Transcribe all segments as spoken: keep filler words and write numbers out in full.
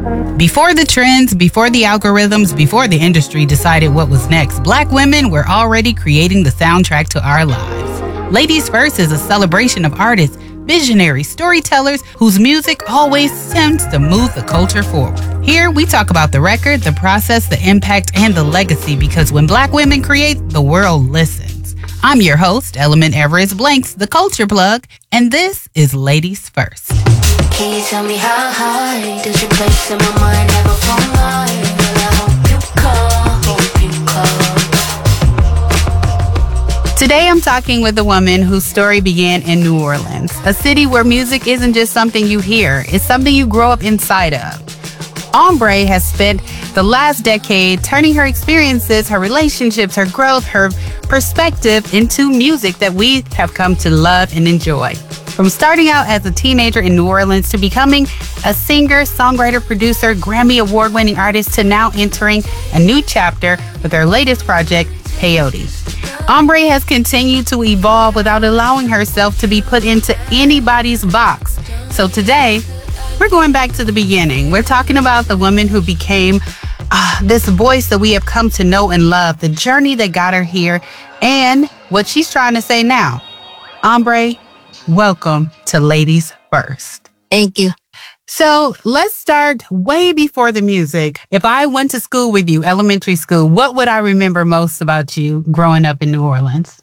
Before the trends, before the algorithms, before the industry decided what was next, Black women were already creating the soundtrack to our lives. Ladies First is a celebration of artists, visionary storytellers whose music always seems to move the culture forward. Here, we talk about the record, the process, the impact, and the legacy, because when Black women create, the world listens. I'm your host, Element Everest Blanks, the Culture Plug, and this is Ladies First. Can you tell me how high does your place in my mind ever fall light? Well, I hope you call, hope you call. Today I'm talking with a woman whose story began in New Orleans, a city where music isn't just something you hear, it's something you grow up inside of. Ombre has spent the last decade turning her experiences, her relationships, her growth, her perspective into music that we have come to love and enjoy. From starting out as a teenager in New Orleans to becoming a singer, songwriter, producer, Grammy award-winning artist to now entering a new chapter with her latest project, Peyote. Ombre has continued to evolve without allowing herself to be put into anybody's box. So today, we're going back to the beginning. We're talking about the woman who became uh, this voice that we have come to know and love, the journey that got her here, and what she's trying to say now. Ombre, welcome to Ladies First. Thank you. So let's start way before the music. If I went to school with you, elementary school, what would I remember most about you growing up in New Orleans?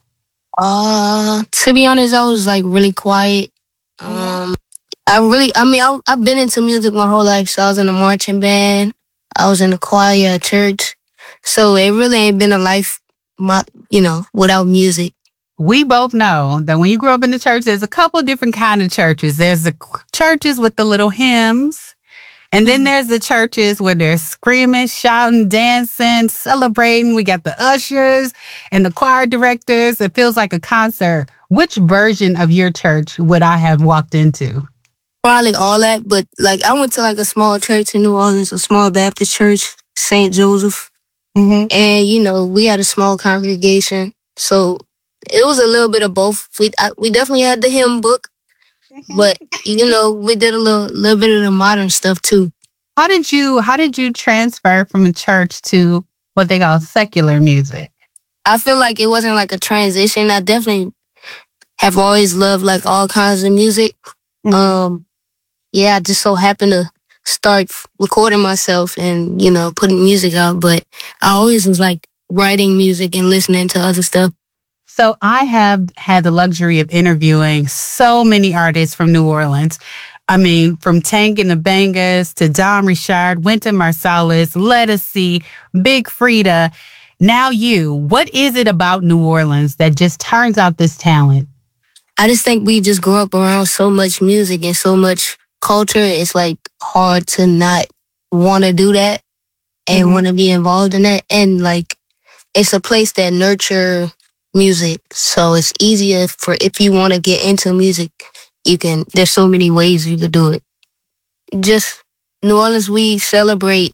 Uh, to be honest, I was like really quiet. Um, I really, I mean, I, I've been into music my whole life. So I was in a marching band. I was in the choir at church. So it really ain't been a life, my, you know, without music. We both know that when you grow up in the church, there's a couple different kind of churches. There's the churches with the little hymns. And then there's the churches where they're screaming, shouting, dancing, celebrating. We got the ushers and the choir directors. It feels like a concert. Which version of your church would I have walked into? Probably all that. But like I went to like a small church in New Orleans, a small Baptist church, Saint Joseph. Mm-hmm. And, you know, we had a small congregation. So it was a little bit of both. We I, we definitely had the hymn book, but you know we did a little little bit of the modern stuff too. How did you How did you transfer from a church to what they call secular music? I feel like it wasn't like a transition. I definitely have always loved like all kinds of music. Mm-hmm. Um, yeah, I just so happened to start recording myself and you know putting music out. But I always was like writing music and listening to other stuff. So I have had the luxury of interviewing so many artists from New Orleans. I mean, from Tank and the Bangers to Don Richard, Wynton Marsalis, Lettucey, Big Frida. Now you, what is it about New Orleans that just turns out this talent? I just think we just grew up around so much music and so much culture. It's like hard to not want to do that and mm-hmm. want to be involved in that. And like, it's a place that nurture music, so it's easier for if you want to get into music, you can. There's so many ways you could do it. Just New Orleans, we celebrate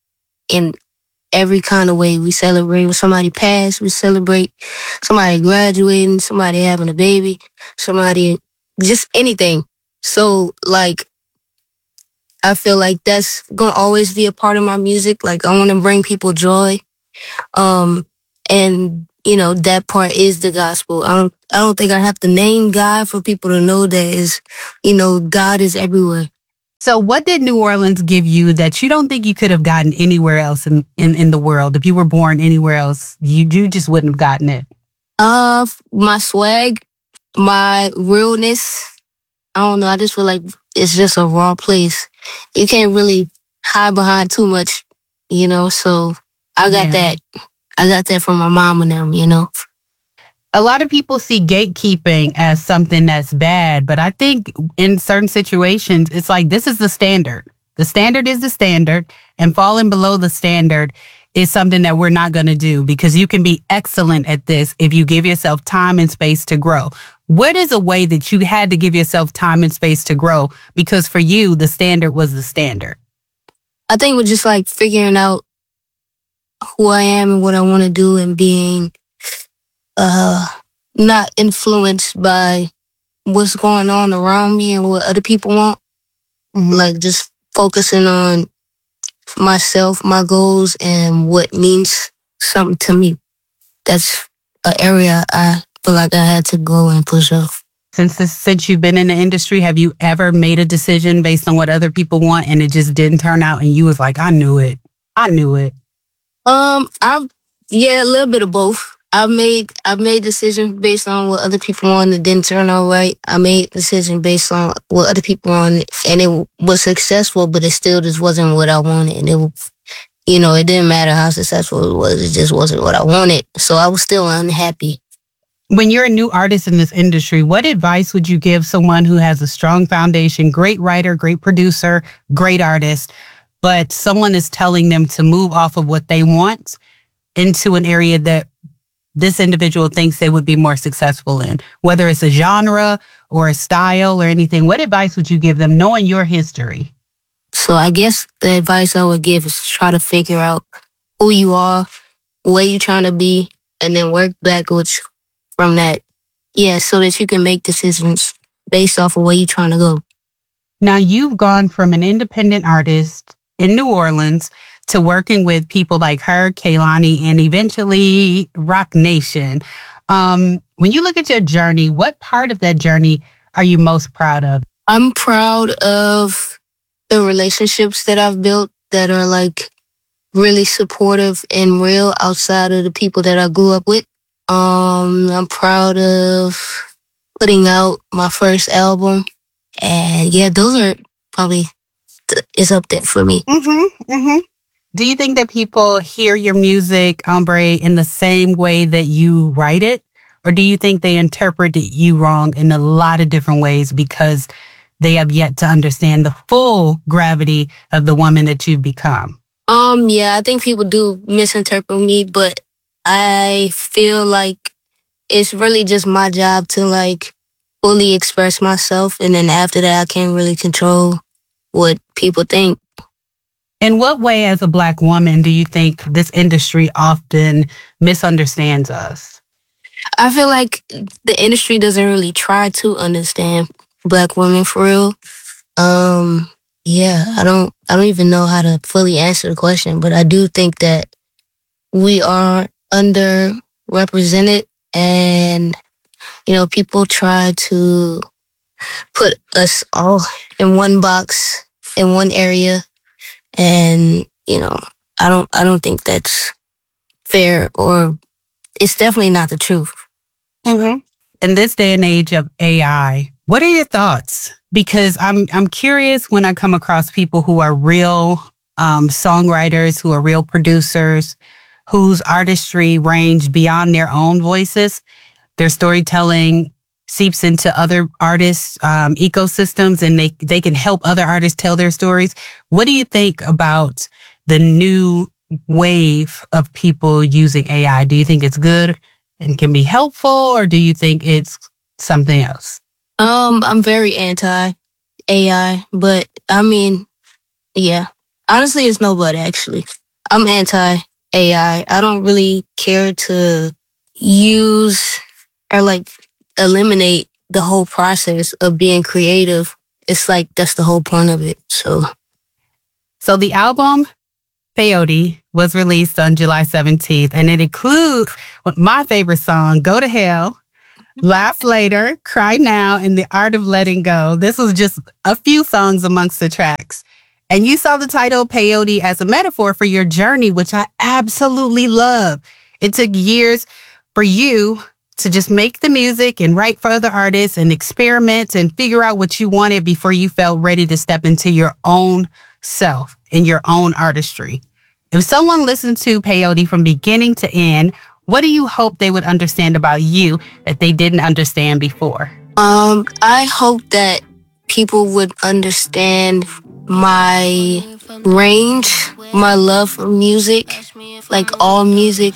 in every kind of way. We celebrate when somebody passed. We celebrate somebody graduating, somebody having a baby, somebody just anything. So like, I feel like that's gonna always be a part of my music. Like I want to bring people joy, um, and. You know, that part is the gospel. I don't I don't think I have to name God for people to know that is, you know, God is everywhere. So what did New Orleans give you that you don't think you could have gotten anywhere else in, in, in the world? If you were born anywhere else, you, you just wouldn't have gotten it. Uh, my swag, my realness. I don't know. I just feel like it's just a raw place. You can't really hide behind too much, you know, so I got yeah. that. I got that from my mom and them, you know. A lot of people see gatekeeping as something that's bad, but I think in certain situations, it's like this is the standard. The standard is the standard, and falling below the standard is something that we're not going to do because you can be excellent at this if you give yourself time and space to grow. What is a way that you had to give yourself time and space to grow? Because for you, the standard was the standard. I think we're just like figuring out who I am and what I want to do and being uh, not influenced by what's going on around me and what other people want. Mm-hmm. Like just focusing on myself, my goals, and what means something to me. That's an area I feel like I had to go and push off. Since this, since you've been in the industry, have you ever made a decision based on what other people want and it just didn't turn out and you was like, I knew it. I knew it. Um, I've yeah, a little bit of both. I made I made decisions based on what other people wanted. It didn't turn out right. I made decisions based on what other people wanted, and it was successful, but it still just wasn't what I wanted. And it, you know, it didn't matter how successful it was. It just wasn't what I wanted. So I was still unhappy. When you're a new artist in this industry, what advice would you give someone who has a strong foundation, great writer, great producer, great artist, but someone is telling them to move off of what they want into an area that this individual thinks they would be more successful in, whether it's a genre or a style or anything? What advice would you give them knowing your history? So I guess the advice I would give is try to figure out who you are, where you're trying to be, and then work backwards from that. Yeah, so that you can make decisions based off of where you're trying to go. Now, you've gone from an independent artist in New Orleans to working with people like her, Kehlani, and eventually Roc Nation. Um, when you look at your journey, what part of that journey are you most proud of? I'm proud of the relationships that I've built that are like really supportive and real outside of the people that I grew up with. Um, I'm proud of putting out my first album. And yeah, those are probably, th- it's up there for me. Mm-hmm, mm-hmm. Do you think that people hear your music, Ombre, in the same way that you write it? Or do you think they interpreted you wrong in a lot of different ways because they have yet to understand the full gravity of the woman that you've become? Um, yeah, I think people do misinterpret me, but I feel like it's really just my job to like fully express myself. And then after that, I can't really control what people think. In what way, as a Black woman, do you think this industry often misunderstands us? I feel like the industry doesn't really try to understand Black women for real. Um, yeah, I don't, I don't even know how to fully answer the question, but I do think that we are underrepresented, and you know, people try to put us all in one box, in one area. And, you know, I don't I don't think that's fair, or it's definitely not the truth. Mm-hmm. In this day and age of A I, what are your thoughts? Because I'm I'm curious when I come across people who are real um, songwriters, who are real producers, whose artistry range beyond their own voices. Their storytelling seeps into other artists' um, ecosystems, and they, they can help other artists tell their stories. What do you think about the new wave of people using A I? Do you think it's good and can be helpful, or do you think it's something else? Um, I'm very anti-A I, but I mean, yeah. Honestly, it's no but, actually. I'm anti-A I. I don't really care to use or like eliminate the whole process of being creative. It's like that's the whole point of it. So, so the album Peyote was released on July seventeenth, and it includes my favorite song, Go to Hell, Laugh Later, Cry Now, and The Art of Letting Go. This was just a few songs amongst the tracks. And you saw the title Peyote as a metaphor for your journey, which I absolutely love. It took years for you to just make the music and write for other artists and experiment and figure out what you wanted before you felt ready to step into your own self and your own artistry. If someone listened to Peyote from beginning to end, what do you hope they would understand about you that they didn't understand before? Um, I hope that people would understand my range, my love for music, like all music,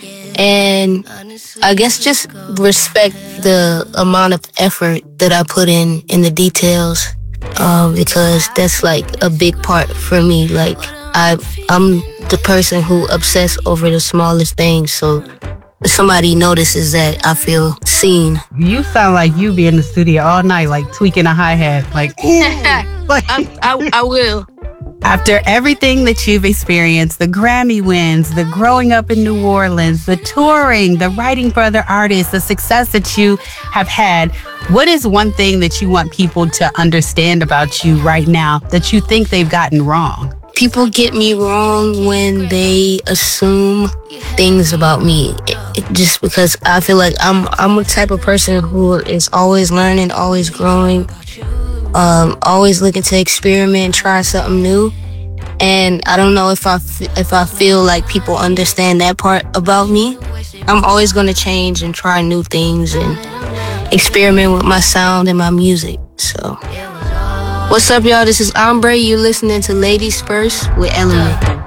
and I guess just respect the amount of effort that I put in in the details, uh, because that's like a big part for me. Like I, I'm the person who obsess over the smallest things. So if somebody notices that, I feel seen. You sound like you be in the studio all night, like tweaking a hi-hat, like, I, I, I will. After everything that you've experienced, the Grammy wins, the growing up in New Orleans, the touring, the writing for other artists, the success that you have had, what is one thing that you want people to understand about you right now that you think they've gotten wrong? People get me wrong when they assume things about me. It, it, just because I feel like I'm I'm a type of person who is always learning, always growing, um, always looking to experiment, try something new. And I don't know if I f- if I feel like people understand that part about me. I'm always going to change and try new things and experiment with my sound and my music. So, what's up, y'all? This is Ombre. You're listening to Ladies First with Element.